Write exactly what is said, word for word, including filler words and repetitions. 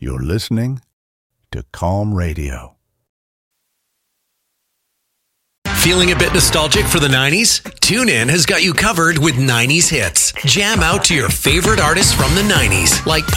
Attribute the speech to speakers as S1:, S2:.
S1: You're listening to Calm Radio.
S2: Feeling a bit nostalgic for the nineties? TuneIn has got you covered with nineties hits. Jam out to your favorite artists from the nineties, like